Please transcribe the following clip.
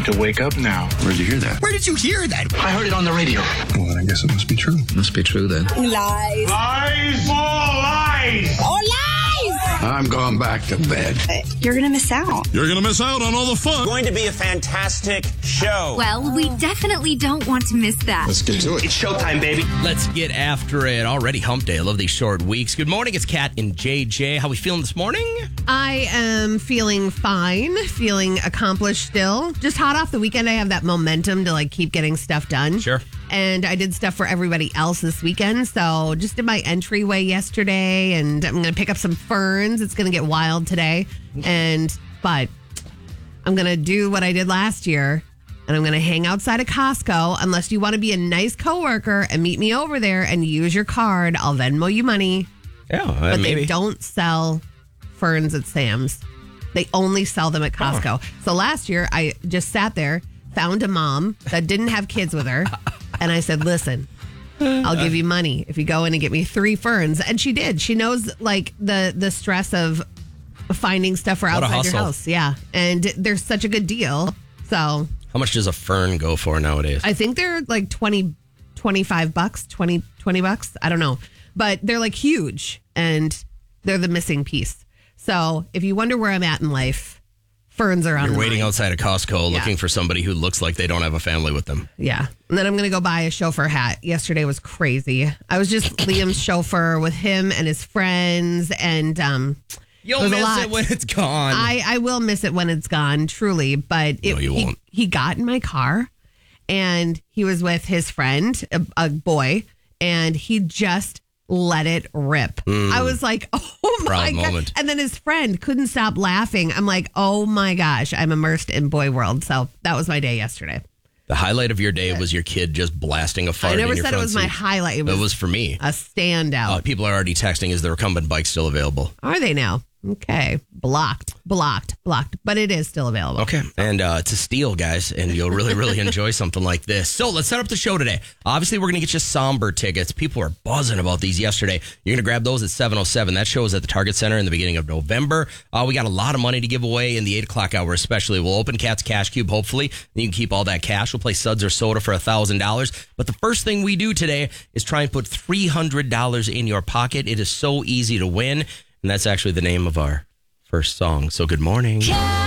to wake up now. Where'd you hear that? Where did you hear that? I heard it on the radio. Well, then I guess it must be true. Must be true then. Lies. Lies! All lies! Oh, lies! I'm going back to bed. You're going to miss out. You're going to miss out on all the fun. Going to be a fantastic show. Well, we definitely don't want to miss that. Let's get to it. It's showtime, baby. Let's get after it. Already hump day. I love these short weeks. Good morning. It's Kat and JJ. How we feeling this morning? I am feeling fine, feeling accomplished still. Just hot off the weekend, I have that momentum to keep getting stuff done. Sure. And I did stuff for everybody else this weekend. So just did my entryway yesterday, and I'm going to pick up some ferns. It's going to get wild today. But I'm going to do what I did last year, and I'm going to hang outside of Costco. Unless you want to be a nice coworker and meet me over there and use your card, I'll Venmo you money. Yeah, But maybe. they don't sell ferns at Sam's. They only sell them at Costco. So last year, I just sat there, found a mom that didn't have kids with her, and I said, listen, I'll give you money if you go in and get me 3 ferns. And she did. She knows the stress of finding stuff for outside your house. Yeah. And they're such a good deal. So How much does a fern go for nowadays? I think they're like $25, $20 bucks. I don't know. But they're huge, and they're the missing piece. So if you wonder where I'm at in life, ferns are on You're the waiting mind. outside of Costco Yeah. looking for somebody who looks like they don't have a family with them. Yeah. And then I'm going to go buy a chauffeur hat. Yesterday was crazy. I was just Liam's chauffeur with him and his friends. And You'll there's a miss lot. it when it's gone. I will miss it when it's gone, truly. But No, you won't. He got in my car, and he was with his friend, a boy, and he just let it rip. I was like, oh my Proud God. moment. And then his friend couldn't stop laughing. I'm like, oh my gosh, I'm immersed in boy world. So that was my day yesterday. The highlight of your day was your kid just blasting a fart I in never your said it front was my seat. highlight. It was for me. a standout. People are already texting, is the recumbent bike still available? Are they now? Okay. Blocked. But it is still available. Okay. And to steal, guys, and you'll really, really enjoy something like this. So let's set up the show today. Obviously, we're going to get you somber tickets. People were buzzing about these yesterday. You're going to grab those at 7:07. That show is at the Target Center in the beginning of November. We got a lot of money to give away in the 8 o'clock hour especially. We'll open Cat's Cash Cube, hopefully. And you can keep all that cash. We'll play Suds or Soda for $1,000. But the first thing we do today is try and put $300 in your pocket. It is so easy to win. And that's actually the name of our first song. So good morning.